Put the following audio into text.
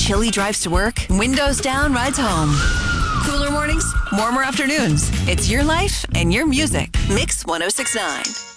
Chilly drives to work, windows down rides home. Cooler mornings, warmer afternoons. It's your life and your music. Mix 1069.